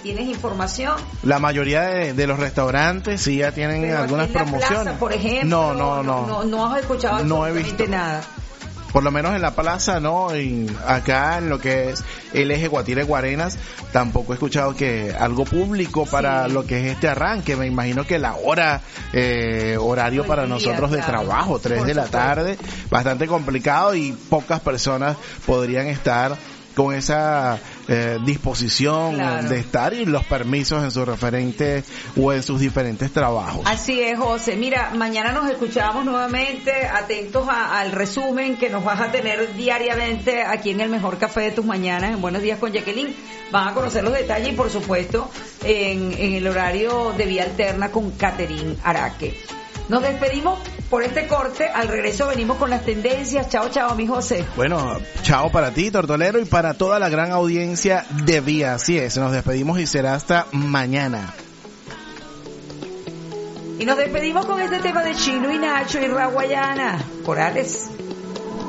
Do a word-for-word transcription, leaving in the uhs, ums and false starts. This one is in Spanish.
¿Tienes información? La mayoría de, de los restaurantes sí ya tienen Pero algunas aquí en la promociones. plaza, por ejemplo, no, no, no, no, no has escuchado no he absolutamente visto nada. Por lo menos en la plaza, no, en, acá en lo que es el eje Guatire-Guarenas, tampoco he escuchado que algo público para Sí. lo que es este arranque. Me imagino que la hora, eh, horario Buen para día, nosotros de claro. trabajo, tres Por de la supuesto. tarde, bastante complicado y pocas personas podrían estar con esa eh, disposición Claro. de estar y los permisos en sus referentes o en sus diferentes trabajos. Así es, José. Mira, mañana nos escuchamos nuevamente, atentos a- al resumen que nos vas a tener diariamente aquí en el Mejor Café de tus Mañanas, en Buenos Días con Jacqueline. Van a conocer los detalles y, por supuesto, en, en el horario de Vía Alterna con Catherine Araque. Nos despedimos por este corte. Al regreso venimos con las tendencias. Chao, chao, mi José. Bueno, chao para ti, Tortolero, y para toda la gran audiencia de Vía. Así es, nos despedimos y será hasta mañana. Y nos despedimos con este tema de Chino y Nacho y Raguayana. Corales.